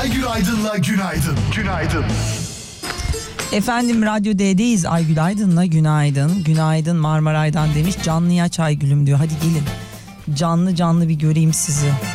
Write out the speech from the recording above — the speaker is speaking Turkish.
Aygül Aydın'la günaydın. Günaydın. Efendim Radyo D'deyiz. Aygül Aydın'la günaydın. Günaydın Marmaray'dan demiş. Canlıya çay gülüm diyor. Hadi gelin. Canlı canlı bir göreyim sizi.